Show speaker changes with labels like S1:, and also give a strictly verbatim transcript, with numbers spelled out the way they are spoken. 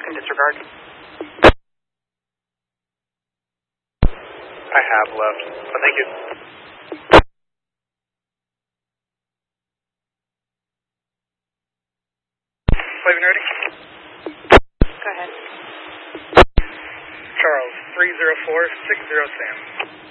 S1: can disregard.
S2: I have left, but thank you.
S3: Flavin ready?
S1: Go ahead.
S3: Charles, three zero four six zero Sam.